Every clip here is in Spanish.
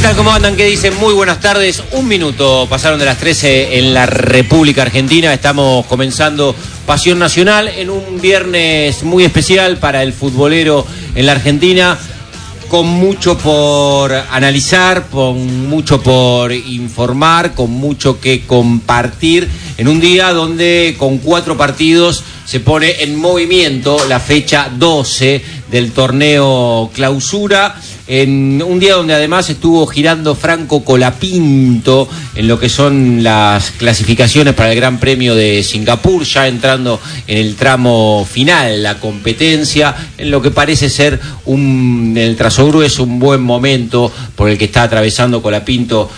tal? ¿Cómo andan? ¿Qué dicen? Muy buenas tardes. Un minuto pasaron de las 13 en la República Argentina. Estamos comenzando Pasión Nacional en un viernes muy especial para el futbolero en la Argentina, con mucho por analizar, con mucho por informar, con mucho que compartir, en un día donde con 4 partidos se pone en movimiento la fecha 12 del torneo Clausura, en un día donde además estuvo girando Franco Colapinto en lo que son las clasificaciones para el Gran Premio de Singapur, ya entrando en el tramo final, la competencia, en lo que parece ser en el trazo grueso un buen momento por el que está atravesando Colapinto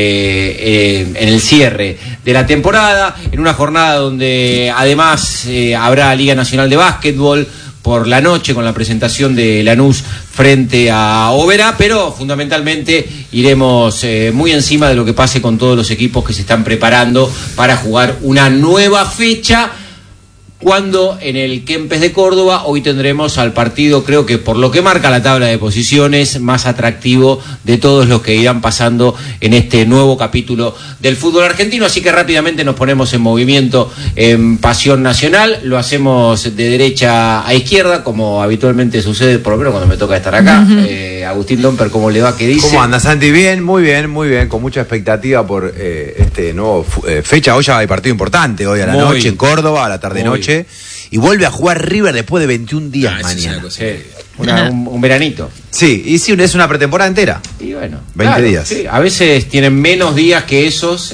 en el cierre de la temporada, en una jornada donde además habrá Liga Nacional de Básquetbol por la noche con la presentación de Lanús frente a Oberá, pero fundamentalmente iremos muy encima de lo que pase con todos los equipos que se están preparando para jugar una nueva fecha, cuando en el Kempes de Córdoba hoy tendremos al partido, creo que por lo que marca la tabla de posiciones, más atractivo de todos los que irán pasando en este nuevo capítulo del fútbol argentino. Así que rápidamente nos ponemos en movimiento en Pasión Nacional. Lo hacemos de derecha a izquierda, como habitualmente sucede, por lo menos cuando me toca estar acá. Agustín Domper, ¿cómo le va? ¿Qué dice? ¿Cómo anda, Santi? Bien, muy bien, con mucha expectativa por este nuevo fecha. Hoy ya hay partido importante, hoy a la noche en Córdoba, a la tarde-noche. Y vuelve a jugar River después de 21 días mañana. Un veranito. Sí, y sí, es una pretemporada entera. Y bueno, 20 días. Sí, a veces tienen menos días que esos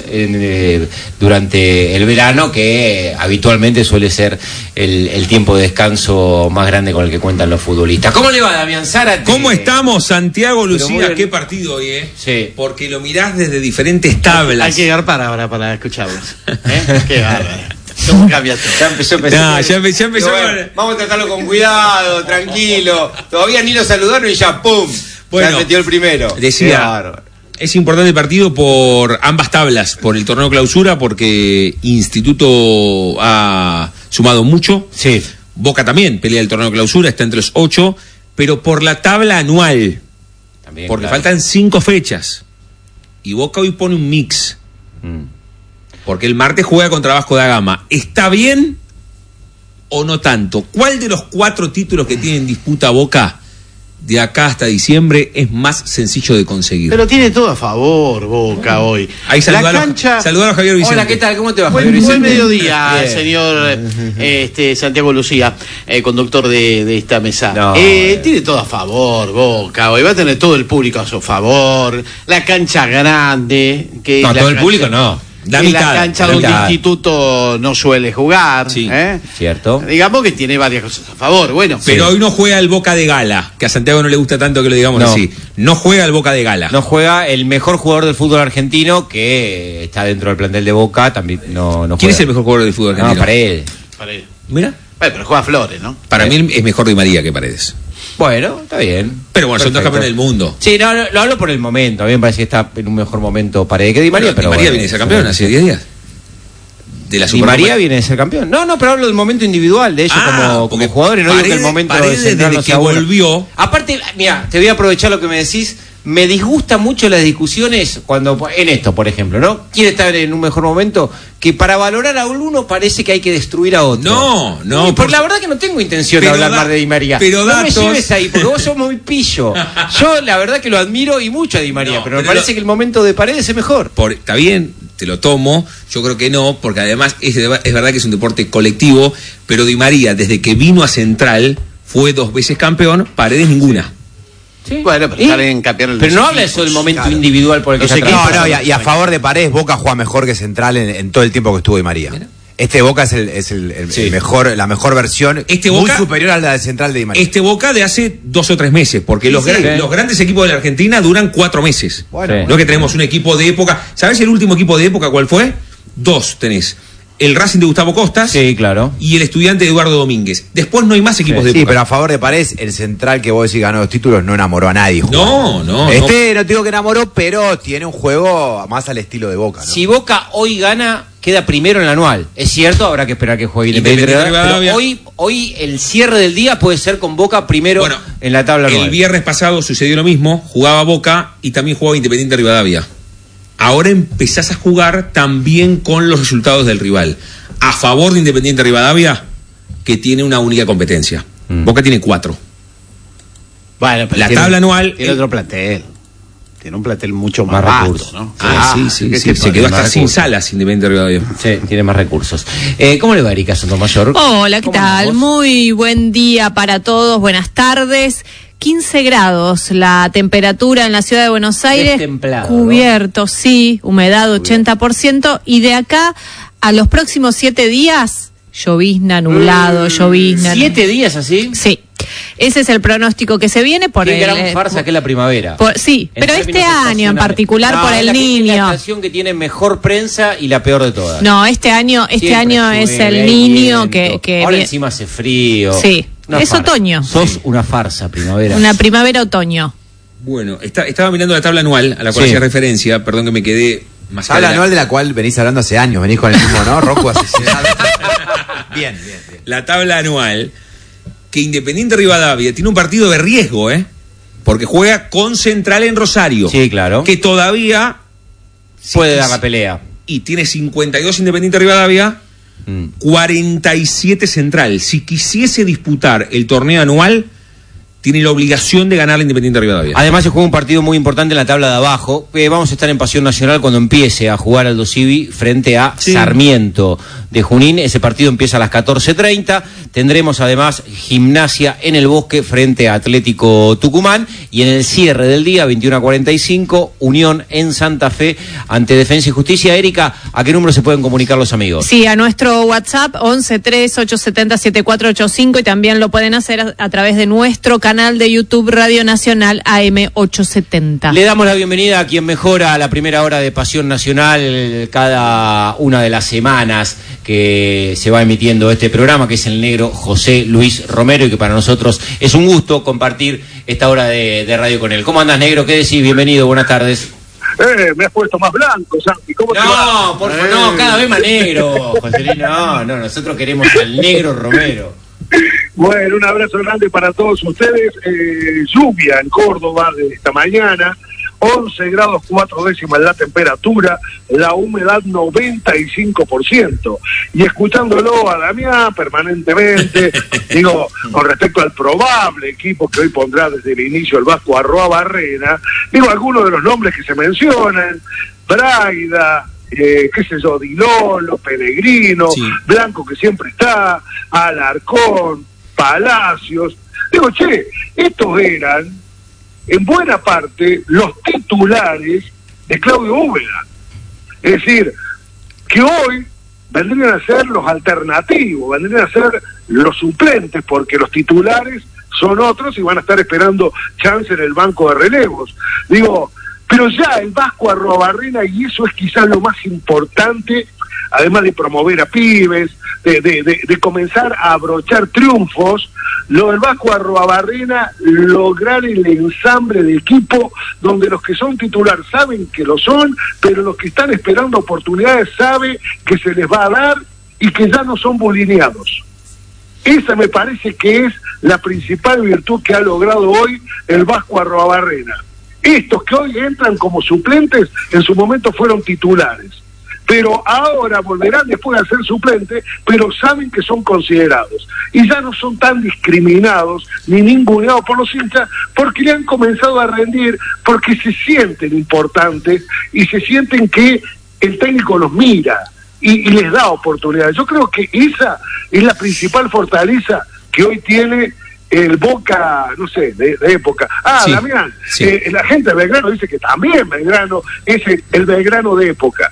durante el verano, que habitualmente suele ser el tiempo de descanso más grande con el que cuentan los futbolistas. ¿Cómo le va, Damián Zárate? ¿Cómo estamos, Santiago Lucía? Qué partido hoy, Sí. Porque lo mirás desde diferentes tablas. Hay que llegar para escucharlos. Qué bárbaro. ¿Cómo cambia todo? Ya empezó. Ya empezó. Bueno, vamos a tratarlo con cuidado, tranquilo. Todavía ni lo saludaron y ya, ¡pum! Bueno, ya metió el primero. Decía, es importante el partido por ambas tablas, por el torneo Clausura, porque Instituto ha sumado mucho. Sí. Boca también pelea el torneo Clausura, está entre los 8, pero por la tabla anual. También, porque faltan 5 fechas. Y Boca hoy pone un mix. Porque el martes juega contra Vasco da Gama. ¿Está bien o no tanto? ¿Cuál de los 4 títulos que tiene en disputa Boca de acá hasta diciembre es más sencillo de conseguir? Pero tiene todo a favor Boca hoy. Ahí saludalo a Javier Vicente. Hola, ¿qué tal? ¿Cómo te va, Javier Vicente? Buen mediodía, señor Santiago Lucía, conductor de esta mesa. No, tiene todo a favor Boca hoy. Va a tener todo el público a su favor. La cancha grande. No, todo el público no. La cancha donde el Instituto no suele jugar. Sí, cierto. Digamos que tiene varias cosas a favor. Bueno, pero hoy no juega el Boca de Gala, que a Santiago no le gusta tanto que lo digamos así. No juega el Boca de Gala. No juega el mejor jugador del fútbol argentino, que está dentro del plantel de Boca. También no juega. ¿Quién es el mejor jugador del fútbol argentino? No, Paredes. Mira. Pero juega Flores, ¿no? Para mí es mejor Di María que Paredes. Bueno, está bien. Pero bueno, son 2 campeones del mundo. Sí, no, lo hablo por el momento. A mí me parece que está en un mejor momento Paredes que Di María. Pero Di María viene de ser campeón hace 10 días. Di María viene de ser campeón. No, pero hablo del momento individual de ellos como jugadores. No digo que el momento Paredes desde que volvió. Aparte, mira, te voy a aprovechar lo que me decís. Me disgusta mucho las discusiones cuando, en esto, por ejemplo, ¿no? Quiere estar en un mejor momento, que para valorar a uno parece que hay que destruir a otro. No. Porque la verdad que no tengo intención de hablar más de Di María. Pero no me lleves ahí, porque vos sos muy pillo. Yo la verdad que lo admiro y mucho a Di María, pero me parece que el momento de Paredes es mejor. Está bien, te lo tomo. Yo creo que no, porque además es verdad que es un deporte colectivo, pero Di María, desde que vino a Central, fue 2 veces campeón, Paredes ninguna. Sí. Bueno, pero está bien campear pero no habla eso del momento individual por el que se y a favor de Paredes, Boca juega mejor que Central en todo el tiempo que estuvo Di María. ¿Mira? Este Boca es el mejor, la mejor versión, muy superior a la de Central de Di María. Este Boca de hace 2 o 3 meses, porque los grandes equipos de la Argentina duran 4 meses. Bueno, no es que tenemos un equipo de época. ¿Sabes el último equipo de época cuál fue? 2 tenés. El Racing de Gustavo Costas, sí, claro, y el Estudiante de Eduardo Domínguez. Después no hay más equipos de época. Sí, pero a favor de Paredes, el Central que vos decís ganó 2 títulos no enamoró a nadie. No no te digo que enamoró, pero tiene un juego más al estilo de Boca, ¿no? Si Boca hoy gana, queda primero en el anual. Es cierto, habrá que esperar que juegue Independiente Rivadavia. Pero hoy el cierre del día puede ser con Boca primero en la tabla anual. El viernes pasado sucedió lo mismo, jugaba Boca y también jugaba Independiente Rivadavia. Ahora empezás a jugar también con los resultados del rival. A favor de Independiente Rivadavia, que tiene una única competencia. Boca tiene 4. Bueno, pero la tabla anual... Tiene otro plantel. Tiene un plantel mucho más recursos, ¿no? Sí. Se quedó hasta sin Salas, Independiente Rivadavia. Sí, tiene más recursos. ¿Cómo le va, Erika Sotomayor? Hola, ¿qué tal? Muy buen día para todos, buenas tardes. 15 grados la temperatura en la ciudad de Buenos Aires. Destemplado, cubierto, ¿no? Sí, humedad 80%. Y de acá a los próximos 7 días, llovizna, nublado, llovizna. ¿7 días así? Sí. Ese es el pronóstico que se viene por Qué gran farsa que es la primavera. Sí, pero este año en particular por el Niño. La estación que tiene mejor prensa y la peor de todas. No, este año es el Niño que ahora encima hace frío. Sí, es otoño. Sos una farsa, primavera. Una primavera-otoño. Bueno, estaba mirando la tabla anual a la cual hacía referencia, perdón que me quedé más tabla anual de la cual venís hablando hace años, venís con el mismo, ¿no? Rocco asesinado. Bien. La tabla anual, que Independiente Rivadavia tiene un partido de riesgo, porque juega con Central en Rosario. Sí, claro. Que todavía puede dar la pelea. Y tiene 52 Independiente Rivadavia, 47 Central. Si quisiese disputar el torneo anual, tiene la obligación de ganar la Independiente Rivadavia. Además se juega un partido muy importante en la tabla de abajo. Vamos a estar en Pasión Nacional cuando empiece a jugar Aldo Civi frente a Sarmiento de Junín. Ese partido empieza a las 14:30. Tendremos además Gimnasia en el Bosque frente a Atlético Tucumán. Y en el cierre del día, 21:45, Unión en Santa Fe ante Defensa y Justicia. Erika, ¿a qué número se pueden comunicar los amigos? Sí, a nuestro WhatsApp 1138707485 y también lo pueden hacer a través de nuestro canal de YouTube Radio Nacional AM870. Le damos la bienvenida a quien mejora la primera hora de Pasión Nacional cada una de las semanas que se va emitiendo este programa, que es el negro José Luis Romero, y que para nosotros es un gusto compartir esta hora de radio con él. ¿Cómo andas, negro? ¿Qué decís? Bienvenido, buenas tardes. Me has puesto más blanco, Santi. ¿Cómo te va? No, por favor, no, cada vez más negro, José Luis. No, nosotros queremos al negro Romero. Bueno, un abrazo grande para todos ustedes. Lluvia en Córdoba de esta mañana, 11 grados 4 décimas la temperatura, la humedad 95%. Y escuchándolo a Damián permanentemente, digo, con respecto al probable equipo que hoy pondrá desde el inicio el Vasco Arruabarrena, digo, algunos de los nombres que se mencionan: Braida, qué sé yo, Dilolo, Pellegrino, Blanco, que siempre está, Alarcón, Palacios. Digo, estos eran en buena parte los titulares de Claudio Úbeda. Es decir, que hoy vendrían a ser los alternativos, vendrían a ser los suplentes, porque los titulares son otros y van a estar esperando chance en el banco de relevos. Digo, pero ya el Vasco Arruabarrena, y eso es quizás lo más importante, además de promover a pibes, de comenzar a abrochar triunfos, lo del Vasco Arruabarrena, lograr el ensamble de equipo donde los que son titular saben que lo son, pero los que están esperando oportunidades saben que se les va a dar y que ya no son bulineados. Esa me parece que es la principal virtud que ha logrado hoy el Vasco Arruabarrena. Estos que hoy entran como suplentes, en su momento fueron titulares, pero ahora volverán después a ser suplentes, pero saben que son considerados, y ya no son tan discriminados ni ninguneados por los hinchas, porque le han comenzado a rendir, porque se sienten importantes y se sienten que el técnico los mira y les da oportunidades. Yo creo que esa es la principal fortaleza que hoy tiene el Boca, no sé, de época. Damián, la gente de Belgrano dice que también Belgrano es el Belgrano de época.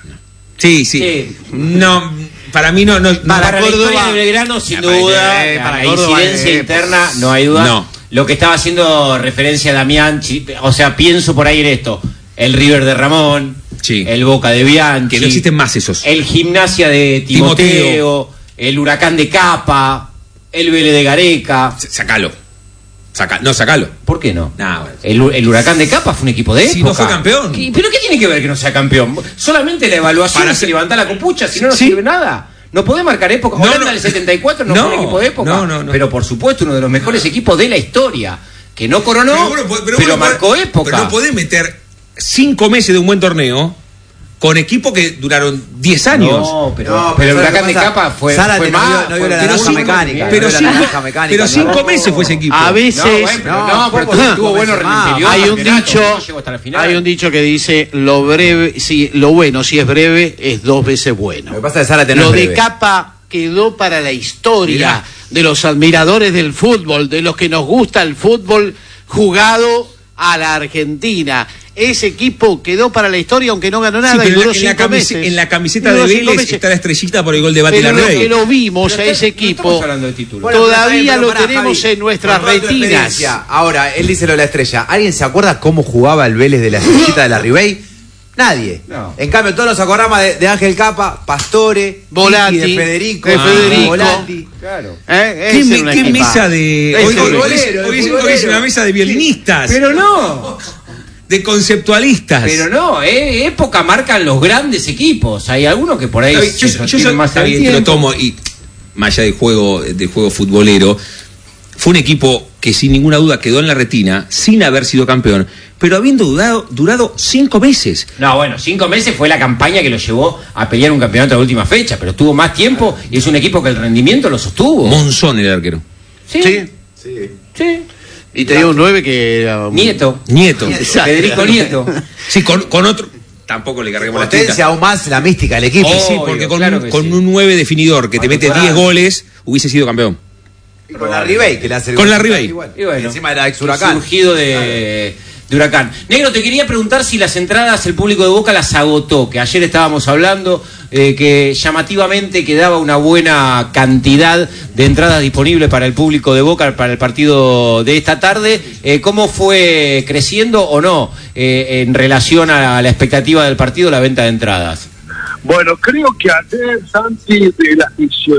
Sí. No, para mí no para la historia de Belgrano, sin duda, para la incidencia interna, no hay duda. No. Lo que estaba haciendo referencia a Damián, o sea, pienso por ahí en esto: el River de Ramón, el Boca de Bianchi, que no existen más esos, el Gimnasia de Timoteo, el Huracán de Capa, el Vélez de Gareca. Sacalo. Sacalo. ¿Por qué no? Nah, bueno. El Huracán de Capa fue un equipo de época. Si no fue campeón. ¿Pero qué tiene que ver que no sea campeón? Solamente la evaluación es levantar la copucha, si no, no sirve nada. No podés marcar época. Holanda del 74 no fue un equipo de época. Pero por supuesto, uno de los mejores equipos de la historia. Que no coronó, pero marcó época. Pero no podés meter 5 meses de un buen torneo con equipos que duraron 10 años. No, pero el Huracán de Capa fue más. No vio la naranja mecánica. Pero 5 meses fue ese equipo. A veces. Pero tuvo buenos rendimientos. Hay un dicho que dice: lo bueno, si es breve, es 2 veces bueno. Lo que pasa es que lo de Capa quedó para la historia de los admiradores del fútbol, de los que nos gusta el fútbol jugado a la Argentina. Ese equipo quedó para la historia, aunque no ganó nada, y duró 5 meses. En la camiseta de Vélez está la estrellita por el gol de Bati Pero Larrey. lo que lo vimos a ese equipo, todavía lo tenemos en nuestras retinas. Ahora, él dice lo de la estrella. ¿Alguien se acuerda cómo jugaba el Vélez de la estrellita de la Ribey? Nadie. No. En cambio, todos nos acordamos de Ángel Capa, Pastore, Volati, de Federico. Volati. Claro. ¿Qué mesa de...? Hoy es una mesa de violinistas. Pero no. De conceptualistas. Pero no, época marcan los grandes equipos. Hay algunos que por ahí yo más te lo tomo, y más allá del juego futbolero, fue un equipo que sin ninguna duda quedó en la retina, sin haber sido campeón, pero habiendo durado 5 meses. No, bueno, 5 meses fue la campaña que lo llevó a pelear un campeonato de la última fecha, pero tuvo más tiempo y es un equipo que el rendimiento lo sostuvo. Monzón el arquero. Sí. Y tenía un 9 que era... Nieto. Federico Nieto. Sí, con otro... Tampoco le carguemos la tinta. Potencia aún más la mística del equipo. Sí, porque con un 9 definidor que te mete 10 goles, hubiese sido campeón. Y con la Ribey, que le hace el con la Ribey. Y bueno, encima era ex Huracán. Surgido de Huracán. Negro, te quería preguntar si las entradas el público de Boca las agotó, que ayer estábamos hablando que llamativamente quedaba una buena cantidad de entradas disponibles para el público de Boca para el partido de esta tarde. ¿Cómo fue creciendo o no en relación a la expectativa del partido la venta de entradas? Bueno, creo que ayer, Santi, de las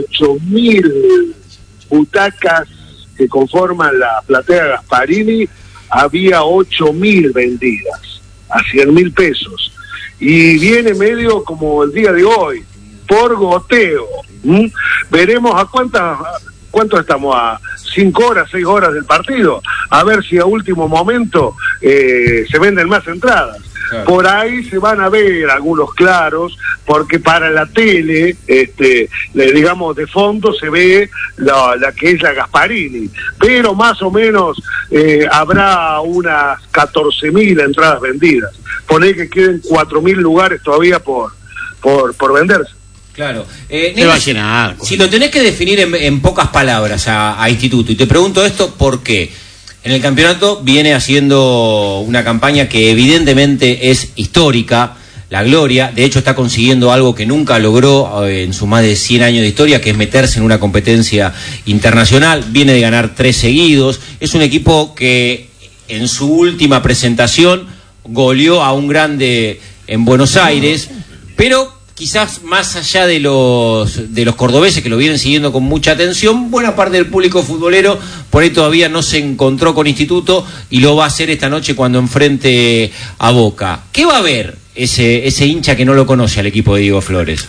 18.000 butacas que conforman la platea Gasparini, había 8.000 vendidas a 100.000 pesos. Y viene medio como el día de hoy, por goteo. Veremos a cuánto estamos, a 5 horas, 6 horas del partido, a ver si a último momento se venden más entradas. Claro. Por ahí se van a ver algunos claros, porque para la tele, digamos, de fondo se ve la que es la Gasparini, pero más o menos habrá unas 14.000 entradas vendidas. Poné que queden 4.000 lugares todavía por venderse. Claro. Se va a llenar. Si lo tenés que definir en pocas palabras a Instituto, y te pregunto esto porque en el campeonato viene haciendo una campaña que evidentemente es histórica, la gloria, de hecho está consiguiendo algo que nunca logró en sus más de 100 años de historia, que es meterse en una competencia internacional, viene de ganar 3 seguidos, es un equipo que en su última presentación goleó a un grande en Buenos Aires, pero quizás más allá de los cordobeses que lo vienen siguiendo con mucha atención, buena parte del público futbolero por ahí todavía no se encontró con Instituto y lo va a hacer esta noche cuando enfrente a Boca. ¿Qué va a ver ese hincha que no lo conoce al equipo de Diego Flores?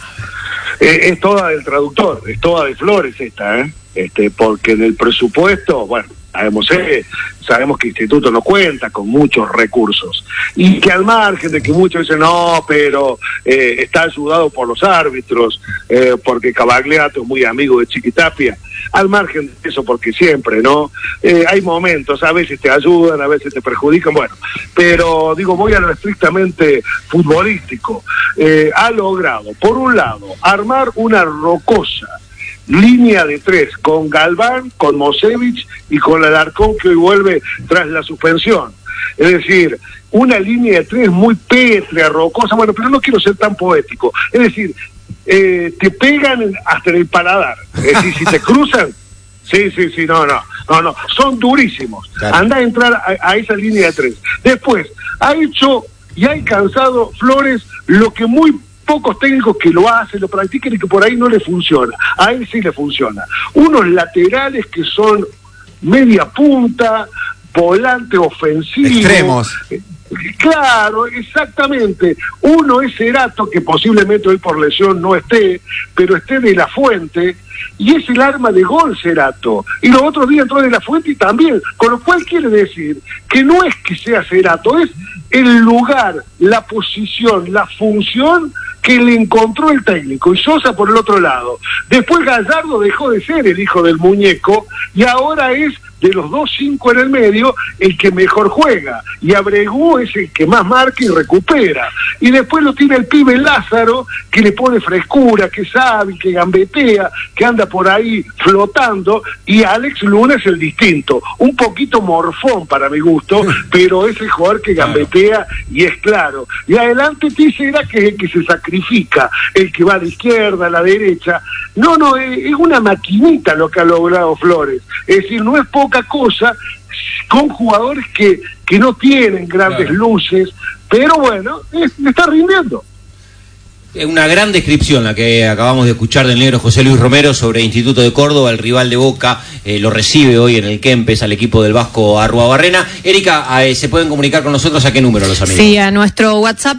Es toda del traductor, es toda de Flores esta, porque en el presupuesto, bueno, sabemos que Instituto no cuenta con muchos recursos y que al margen de que muchos dicen no, pero está ayudado por los árbitros, porque Cavagliato es muy amigo de Chiquitapia, al margen de eso, porque siempre, ¿no? Hay momentos, a veces te ayudan, a veces te perjudican, bueno, pero digo, voy a lo estrictamente futbolístico. Ha logrado, por un lado, armar una rocosa línea de 3 con Galván, con Mosevich y con Alarcón, que hoy vuelve tras la suspensión. Es decir, una línea de 3 muy pétrea, rocosa, bueno, pero no quiero ser tan poético. Es decir, te pegan hasta en el paladar. Es decir, si te cruzan, sí, no, son durísimos. Claro. Anda a entrar a esa línea de 3. Después, ha hecho y ha alcanzado Flores lo que muy pocos técnicos que lo hacen, lo practican y que por ahí no le funciona. A él sí le funciona. Unos laterales que son media punta, volante ofensivo. Extremos. Claro, exactamente. Uno es Cerato, que posiblemente hoy por lesión no esté, pero esté de la Fuente, y es el arma de gol Cerato. Y los otros días entró de la Fuente y también, con lo cual quiere decir que no es que sea Cerato, es el lugar, la posición, la función que le encontró el técnico, y Sosa por el otro lado. Después Gallardo dejó de ser el hijo del muñeco, y ahora es, de los 2-5 en el medio, el que mejor juega, y Abregu es el que más marca y recupera, y después lo tiene el pibe Lázaro, que le pone frescura, que sabe, que gambetea, que anda por ahí flotando, y Alex Luna es el distinto, un poquito morfón para mi gusto, pero es el jugador que gambetea y es claro. Y adelante Tisera, que es el que se sacrifica, el que va a la izquierda, a la derecha. No, es una maquinita lo que ha logrado Flores, es decir, no es poca cosa, con jugadores que no tienen grandes luces, pero bueno, le está rindiendo. Una gran descripción la que acabamos de escuchar del negro José Luis Romero sobre Instituto de Córdoba, el rival de Boca, lo recibe hoy en el Kempes al equipo del Vasco Arruabarrena. Erika, ¿se pueden comunicar con nosotros a qué número los amigos? Sí, a nuestro WhatsApp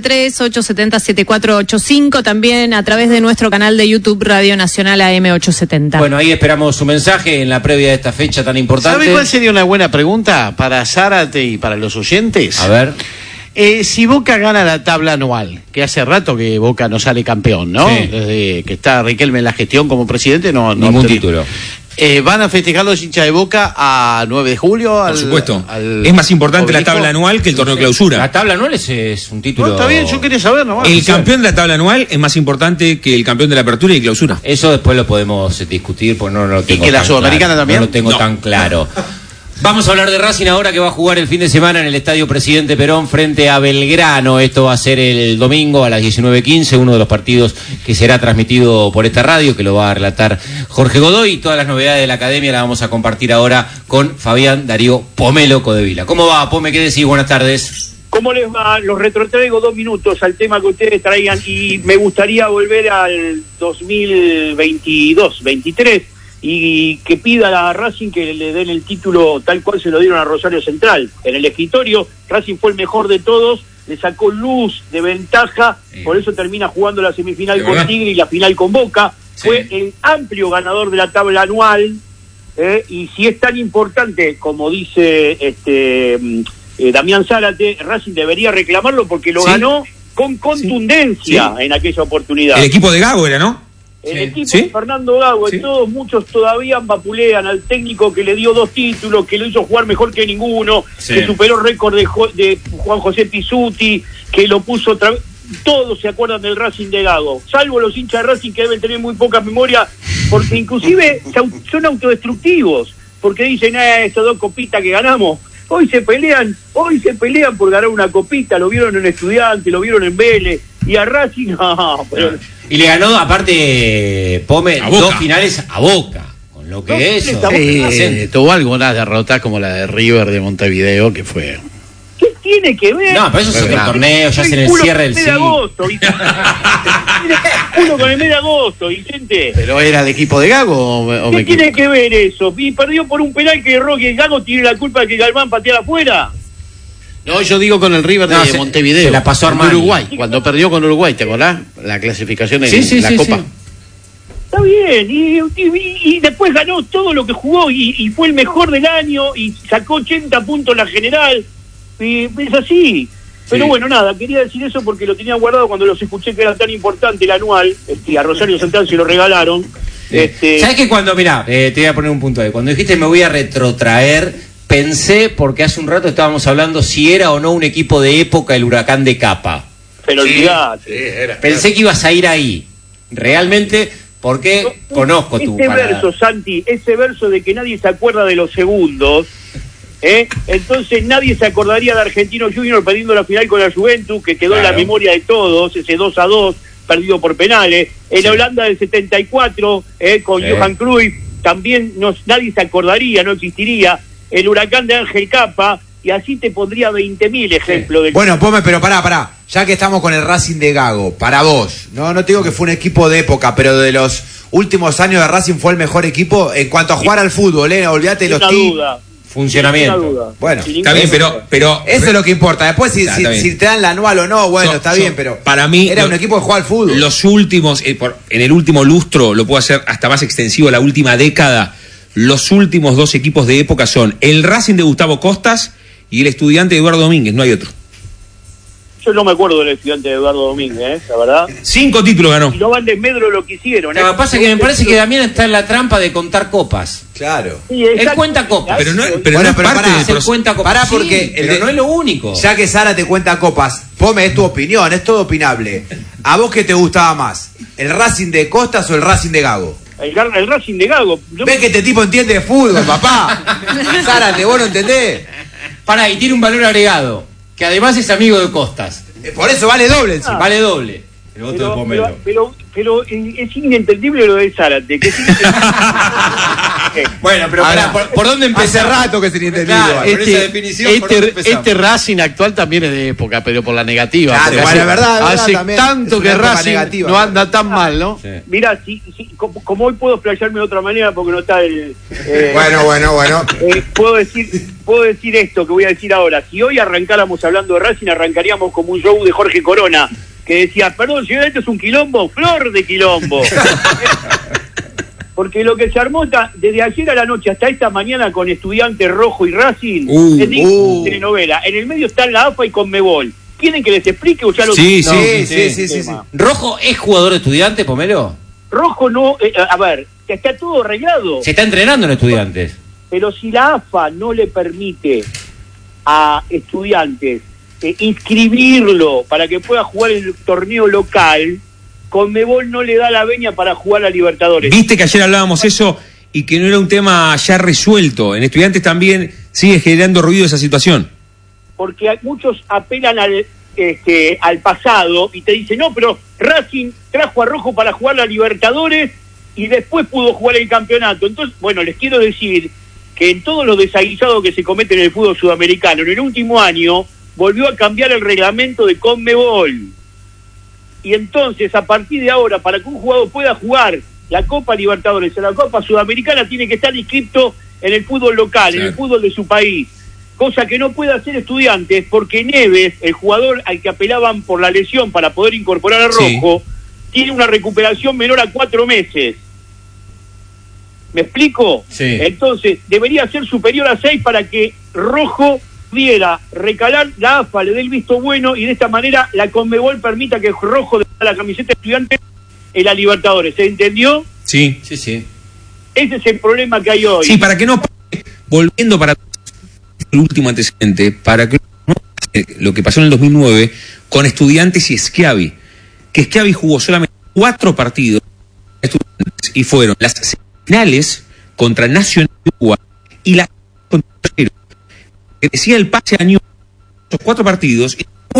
1138707485, también a través de nuestro canal de YouTube Radio Nacional AM870. Bueno, ahí esperamos su mensaje en la previa de esta fecha tan importante. ¿Sabe cuál sería una buena pregunta para Zárate y para los oyentes? A ver. Si Boca gana la tabla anual, que hace rato que Boca no sale campeón, ¿no? Sí. Desde que está Riquelme en la gestión como presidente, no ningún título. ¿Van a festejar los hinchas de Boca a 9 de julio? Por supuesto. Es más importante la tabla anual que el torneo de clausura. La tabla anual es un título. No, está bien, yo quería saber nomás. El campeón de la tabla anual es más importante que el campeón de la apertura y clausura. Eso después lo podemos discutir, porque no lo tengo. ¿Y que la Sudamericana claro, también? No lo tengo tan claro. Vamos a hablar de Racing ahora, que va a jugar el fin de semana en el Estadio Presidente Perón frente a Belgrano. Esto va a ser el domingo a las 19:15, uno de los partidos que será transmitido por esta radio, que lo va a relatar Jorge Godoy. Y todas las novedades de la academia las vamos a compartir ahora con Fabián Darío Pomelo Codevila. ¿Cómo va, Pome? ¿Qué decís? Buenas tardes. ¿Cómo les va? Los retrotraigo 2 minutos al tema que ustedes traigan, y me gustaría volver al 2022-23 y que pida a Racing que le den el título tal cual se lo dieron a Rosario Central. En el escritorio, Racing fue el mejor de todos, le sacó luz de ventaja, por eso termina jugando la semifinal con Tigre y la final con Boca. Fue el amplio ganador de la tabla anual, y si es tan importante como dice Damián Zárate, Racing debería reclamarlo porque lo ganó con contundencia en aquella oportunidad. El equipo de Gago era, ¿no? El equipo de Fernando Gago, muchos todavía vapulean al técnico que le dio 2 títulos, que lo hizo jugar mejor que ninguno, que superó el récord de Juan José Pizzuti, que lo puso otra vez. Todos se acuerdan del Racing de Gago, salvo los hinchas de Racing, que deben tener muy poca memoria, porque inclusive son autodestructivos, porque dicen, estas 2 copitas que ganamos, hoy se pelean por ganar una copita. Lo vieron en Estudiantes, lo vieron en Vélez, y a Racing no, pero... Y le ganó, aparte, Pome, 2 finales a Boca, con lo que eso. Tuvo algunas derrotas como la de River de Montevideo, que fue... ¿Qué tiene que ver? No, pero eso es otro torneo, ya es en el cierre del ciclo. Uno con el mes de agosto, Vicente. ¿Pero era el equipo de Gago o ¿Qué tiene que ver eso? Y perdió por un penal que erró, que Gago tiene la culpa de que Galván pateara afuera. No, yo digo con el River de Montevideo. Se la pasó a Armani. Uruguay, cuando perdió con Uruguay, ¿te acordás? La clasificación en la Copa. Sí. Está bien, y después ganó todo lo que jugó, y fue el mejor del año, y sacó 80 puntos en la general, y es así. Pero bueno, nada, quería decir eso porque lo tenía guardado cuando los escuché que era tan importante el anual, y a Rosario Central se lo regalaron. ¿Sabes que cuando, mirá, te voy a poner un punto ahí, cuando dijiste me voy a retrotraer, pensé, porque hace un rato estábamos hablando si era o no un equipo de época el Huracán de Capa. Pero olvidate. Pensé que ibas a ir ahí, realmente, porque conozco tu verso, Santi, ese verso de que nadie se acuerda de los segundos, entonces nadie se acordaría de Argentino Junior perdiendo la final con la Juventus, que quedó en la memoria de todos, ese 2-2 perdido por penales. En la Holanda del 74, con Johan Cruyff, también nadie se acordaría, no existiría. El Huracán de Ángel Capa, y así te pondría 20.000 ejemplos. Del... Bueno, Pome, pero pará, ya que estamos con el Racing de Gago, para vos, no te digo que fue un equipo de época, pero de los últimos años de Racing fue el mejor equipo en cuanto a jugar al fútbol, olvídate de los duda. Funcionamiento. Bueno, está bien, pero eso es lo que importa. Después si te dan la anual o no, bueno, está bien, pero para mí era un equipo que jugaba al fútbol. Los últimos, en el último lustro, lo puedo hacer hasta más extensivo, la última década, los últimos 2 equipos de época son el Racing de Gustavo Costas y el Estudiante de Eduardo Domínguez, no hay otro. Yo no me acuerdo del Estudiante de Eduardo Domínguez, la verdad. 5 títulos ganó. Y no van de medro lo que hicieron. Lo que pasa es que me parece que Damián está en la trampa de contar copas. Claro. Sí, Él cuenta copas. Pero no es Bueno, parte pará, del Él proceso. cuenta copas. Pará, Sí, porque pero no es lo único. Ya que Sara te cuenta copas, Pome, es tu opinión, es todo opinable. ¿A vos qué te gustaba más? ¿El Racing de Costas o el Racing de Gago? El Racing de Gago. ¿Ves que este tipo entiende de fútbol, papá? Zárate, vos no entendés. Pará, y tiene un valor agregado, que además es amigo de Costas. Por eso vale doble encima. Vale doble. El voto de Pomelo. Pero es inentendible lo de Zárate. Que es Bueno, pero pará, ¿por dónde Hace empezar? rato que se ni entendido. Claro, por esa definición, ¿por dónde empezamos? Este Racing actual también es de época, pero por la negativa. Claro, porque bueno, es verdad, hace también tanto es que una época Racing negativa, no anda tan mal, ¿no? Sí. Mirá, como hoy puedo explayarme de otra manera porque no está el... Bueno. puedo decir esto que voy a decir ahora. Si hoy arrancáramos hablando de Racing, arrancaríamos como un show de Jorge Corona, que decía, perdón, señor, esto es un quilombo, flor de quilombo. Porque lo que se armó desde ayer a la noche hasta esta mañana con Estudiantes Rojo y Racing es digno de telenovela. En el medio están la AFA y Conmebol. ¿Quieren que les explique o ya lo Sí. ¿Rojo es jugador de Estudiantes, Pomelo? Rojo no, a ver, está todo arreglado. Se está entrenando en Estudiantes. Pero si la AFA no le permite a Estudiantes inscribirlo para que pueda jugar el torneo local, Conmebol no le da la veña para jugar a Libertadores. Viste que ayer hablábamos eso y que no era un tema ya resuelto. En Estudiantes también sigue generando ruido esa situación. Porque muchos apelan al pasado y te dicen, no, pero Racing trajo a Rojo para jugar a Libertadores y después pudo jugar el campeonato. Entonces, bueno, les quiero decir que en todos los desaguisados que se cometen en el fútbol sudamericano, en el último año volvió a cambiar el reglamento de Conmebol. Y entonces, a partir de ahora, para que un jugador pueda jugar la Copa Libertadores o la Copa Sudamericana, tiene que estar inscrito en el fútbol local, en el fútbol de su país. Cosa que no puede hacer Estudiantes, porque Neves, el jugador al que apelaban por la lesión para poder incorporar a Rojo, tiene una recuperación menor a 4 meses. ¿Me explico? Sí. Entonces, debería ser superior a 6 para que Rojo pudiera recalar, la AFA le dé el visto bueno y de esta manera la Conmebol permita que Rojo dé la camiseta de Estudiantes en la Libertadores. ¿Se entendió? Sí. Ese es el problema que hay hoy. Sí, para que no pase, volviendo para el último antecedente, para que no pase lo que pasó en el 2009 con Estudiantes y Schiavi, que Schiavi jugó solamente 4 partidos y fueron las semifinales contra Nacional de Uruguay y la contra Cruzeiro, que decía el pase a New esos 4 partidos y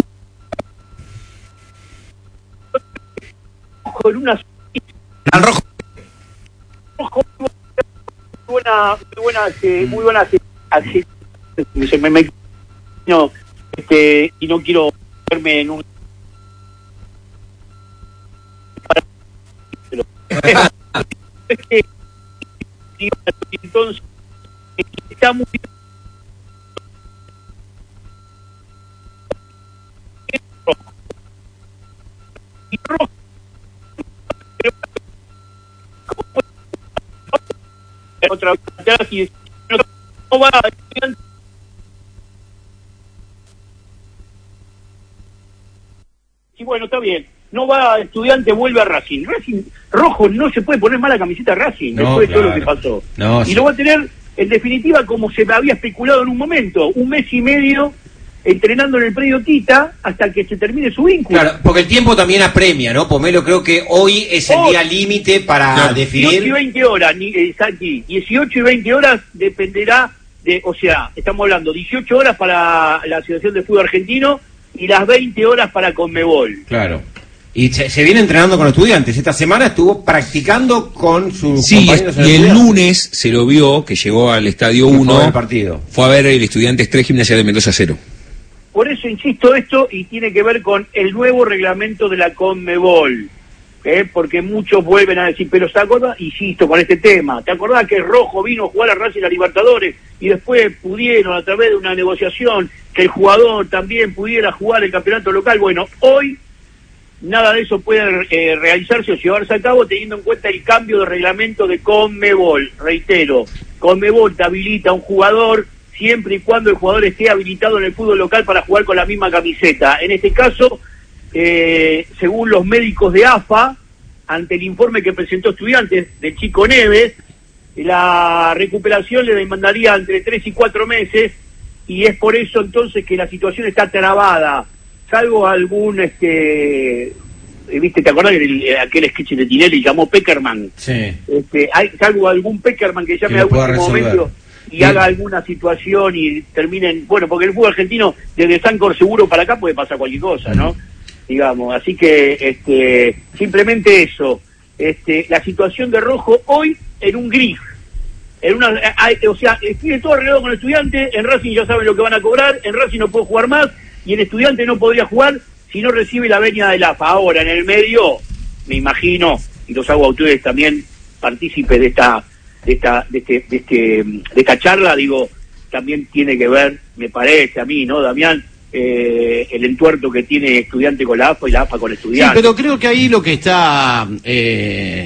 con una Al Rojo. muy buena no, y no quiero verme en un entonces está muy y Rojo otra vez no va y bueno, está bien, no va Estudiante, vuelve a Racing. Rojo no se puede poner mala camiseta a Racing después de todo lo que pasó. Y lo va a tener en definitiva como se había especulado en un momento, 1 mes y medio entrenando en el predio Tita hasta que se termine su vínculo. Claro, porque el tiempo también apremia, ¿no? Pomelo, creo que hoy es el día límite para definir. 18 y 20 horas, Santi, 18 y 20 horas dependerá de, o sea, estamos hablando 18 horas para la Asociación de Fútbol Argentino y las 20 horas para Conmebol. Claro. Y se viene entrenando con Estudiantes. Esta semana estuvo practicando con sus compañeros. Y el lunes se lo vio, que llegó al Estadio 1, fue a ver el Estudiantes 3, Gimnasia de Mendoza 0. Por eso insisto esto y tiene que ver con el nuevo reglamento de la Conmebol. porque muchos vuelven a decir, pero ¿te acordás? Insisto con este tema, ¿te acordás que Rojo vino a jugar a Racing a Libertadores y después pudieron, a través de una negociación, que el jugador también pudiera jugar el campeonato local? Bueno, hoy nada de eso puede realizarse o llevarse a cabo teniendo en cuenta el cambio de reglamento de Conmebol. Reitero, Conmebol te habilita a un jugador siempre y cuando el jugador esté habilitado en el fútbol local para jugar con la misma camiseta. En este caso, según los médicos de AFA, ante el informe que presentó Estudiantes del Chico Neves, la recuperación le demandaría entre 3 y 4 meses, y es por eso entonces que la situación está trabada, salvo algún, ¿viste? ¿Te acordás que aquel sketch de Tinelli llamó Peckerman? Sí. Salvo algún Peckerman que llame a último momento y haga alguna situación y terminen, bueno, porque el fútbol argentino, desde Sancor seguro para acá puede pasar cualquier cosa, ¿no? Digamos, así que simplemente eso, la situación de Rojo hoy en un gris, o sea, tiene todo arreglado con el Estudiante, en Racing ya saben lo que van a cobrar, en Racing no puede jugar más, y el Estudiante no podría jugar si no recibe la venia del AFA. Ahora, en el medio, me imagino, y los hago a ustedes también partícipes de esta charla, digo, también tiene que ver, me parece a mí, ¿no, Damián? El entuerto que tiene Estudiante con la AFA y la AFA con Estudiante. Sí, pero creo que ahí lo que está